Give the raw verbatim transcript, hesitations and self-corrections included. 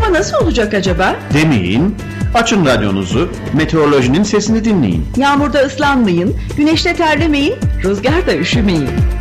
hava nasıl olacak acaba? Demeyin. Açın radyonuzu, meteorolojinin sesini dinleyin. Yağmurda ıslanmayın, güneşte terlemeyin, rüzgarda üşümeyin.